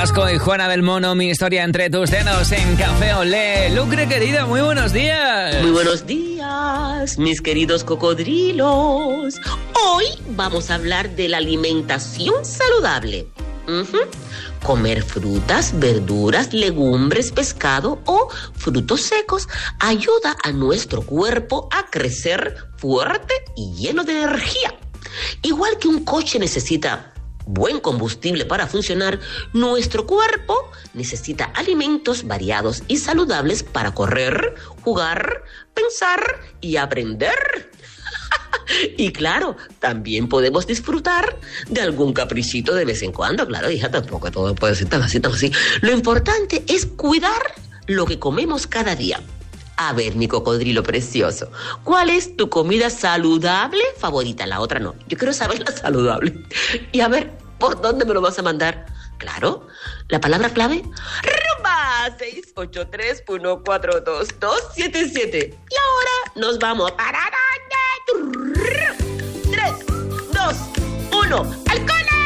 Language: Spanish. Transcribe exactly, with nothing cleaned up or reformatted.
Carrasco y Juana del Mono, mi historia entre tus dedos en Café Olé. Lucre, querida, muy buenos días. Muy buenos días, mis queridos cocodrilos. Hoy vamos a hablar de la alimentación saludable. Uh-huh. Comer frutas, verduras, legumbres, pescado o frutos secos ayuda a nuestro cuerpo a crecer fuerte y lleno de energía. Igual que un coche necesita buen combustible para funcionar, nuestro cuerpo necesita alimentos variados y saludables para correr, jugar, pensar y aprender. Y claro, también podemos disfrutar de algún caprichito de vez en cuando. Claro, hija, tampoco todo puede ser tan así, tan así. Lo importante es cuidar lo que comemos cada día. A ver, mi cocodrilo precioso, ¿cuál es tu comida saludable favorita? La otra no. Yo quiero saber la saludable. Y a ver, ¿por dónde me lo vas a mandar? Claro, la palabra clave, rumba seis ocho tres uno cuatro dos dos siete siete. Y ahora nos vamos para tres, dos, uno, ¡al cole!